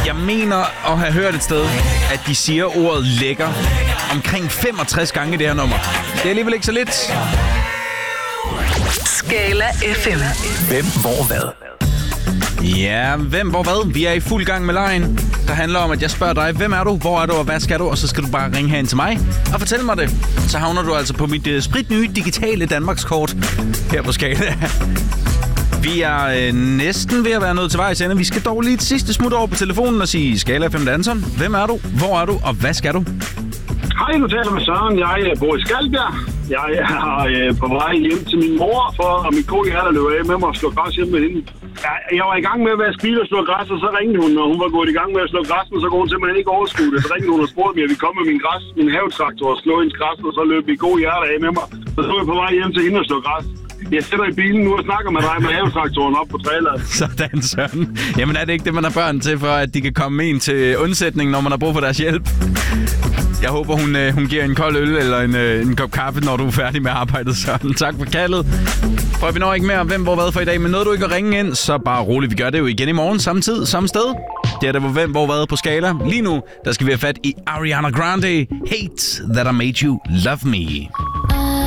Jeg mener at have hørt et sted, at de siger ordet lækker omkring 65 gange i det her nummer. Det er alligevel ikke så lidt. Skala FM. Hvem, hvor, hvad? Ja, hvem, hvor, hvad? Vi er i fuld gang med lejen. Der handler om, at jeg spørger dig, hvem er du, hvor er du, og hvad skal du? Og så skal du bare ringe herind til mig og fortælle mig det. Så havner du altså på mit spritnye digitale Danmarkskort her på Skala. Vi er næsten ved at være nået til vejs ende. Vi skal dog lige et sidste smut over på telefonen og sige Skala FM Danson. Hvem er du, hvor er du, og hvad skal du? Hej, du taler med Søren. Jeg bor i Skalbjerg. Jeg er på vej hjem til min mor, for at min kone er der løber af med mig og slå græs hjemme med hende. Jeg var i gang med at vaske biler og slå græs, og så ringede hun, og hun var gået i gang med at slå græs, og så kunne hun simpelthen ikke overskue det. Så ringede hun og spurgte mig, at vi kom med min havetraktor og slå hendes græs, og så løb min gode hjerte af med mig. Så er jeg på vej hjem til hende og slå græs. Jeg sætter i bilen nu og snakker med dig med havetraktoren op på traileren. Sådan, Søren. Jamen er det ikke det, man har børn til, for at de kan komme med en til undsætning, når man har brug for deres hjælp? Jeg håber, hun giver en kold øl eller en kop kaffe, når du er færdig med arbejdet, Søren. Tak for kaldet. For vi når ikke mere om hvem, hvor, hvad for i dag, men nåede du ikke at ringe ind, så bare roligt. Vi gør det jo igen i morgen, samme tid, samme sted. Det er der, hvem, hvor, hvad på Skala. Lige nu, der skal vi have fat i Ariana Grande. Hate that I made you love me.